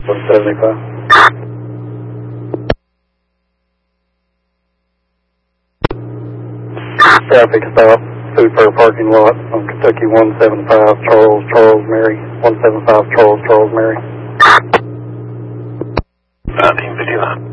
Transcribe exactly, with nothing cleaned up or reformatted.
one seventy-five. Traffic stop, food fair parking lot on Kentucky one seventy-five, Charles, Charles, Mary. one seventy-five, Charles, Charles, Mary. nineteen fifty-nine.